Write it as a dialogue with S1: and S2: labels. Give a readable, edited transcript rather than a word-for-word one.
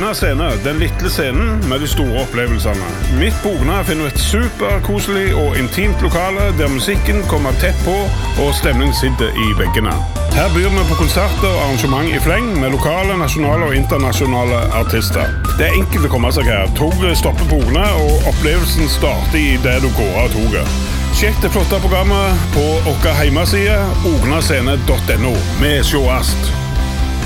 S1: Ogna scene, den lille scenen med de store opplevelsene. Midt på Ogna finner du et superkoselig og intimt lokale der musikken kommer tett på og stemning sitter i veggene. Her byr vi på konserter og arrangement i fleng med lokale, nasjonale og internasjonale artister. Det er enkelt å komme seg her. Toget stopper på Ogna, og opplevelsen starter i det du går av toget. Sjekk det flotte programmet på vår hjemmeside ognascene.no. Vi sjåast!